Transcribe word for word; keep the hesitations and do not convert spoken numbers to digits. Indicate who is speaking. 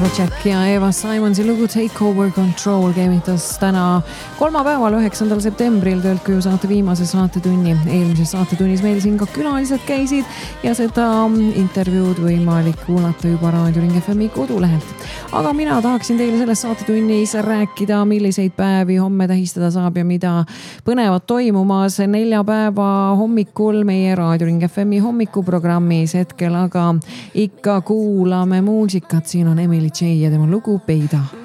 Speaker 1: Afrojack ja Eva Simonsi lugu Take Over Control käivitas täna kolmapäeval, üheksandal septembril töölt koju saate viimase saatetunni. Eelmises saatetunnis meil siin ka külalised käisid ja seda intervjuud võimalik kuulata juba Raadio Ring F M-i kodulehelt. Aga mina tahaksin teile selles saatetunnis rääkida, milliseid päevi homme tähistada saab ja mida põnevad toimumas neljapäeva hommikul meie Raadio Ring F M-i hommikuprogrammis. Hetkel aga ikka kuulame muusikat. Siin on Emily J ja tema lugu Peida.